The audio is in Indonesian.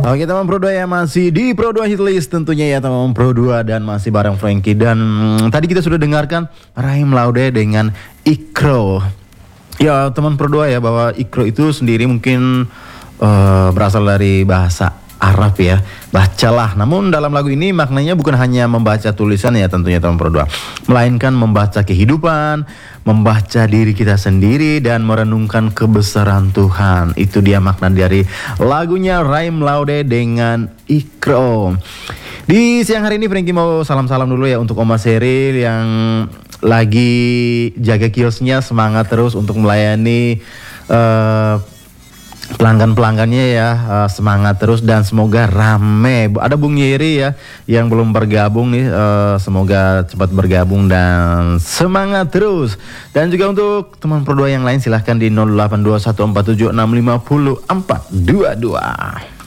Oke teman Pro 2 ya, masih di Pro 2 Hitlist tentunya ya teman Pro 2, dan masih bareng Frankie. Dan tadi kita sudah dengarkan Raheem Laude dengan Ikro. Ya teman Pro 2 ya, bahwa Ikro itu sendiri mungkin berasal dari bahasa Arab ya, bacalah. Namun dalam lagu ini maknanya bukan hanya membaca tulisan ya tentunya teman Pro 2, melainkan membaca kehidupan, membaca diri kita sendiri, dan merenungkan kebesaran Tuhan. Itu dia makna dari lagunya Raheem Laude dengan Ikro. Di siang hari ini Frankie mau salam-salam dulu ya untuk Oma Seril yang lagi jaga kiosnya, semangat terus untuk melayani pelanggan-pelanggannya ya, semangat terus dan semoga rame. Ada Bung Yeri ya yang belum bergabung nih, semoga cepat bergabung dan semangat terus. Dan juga untuk teman Pro 2 yang lain silahkan di 082147650422.